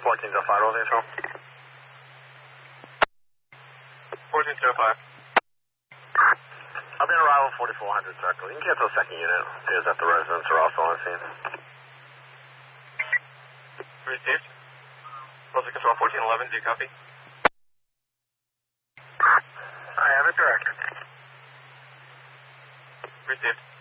1405, all the info. 1405. I'll be on arrival 4400 circle. You can cancel a second unit. Appears that the residents are also on scene. Received. Close control 1411, do you copy? I have it direct. Received.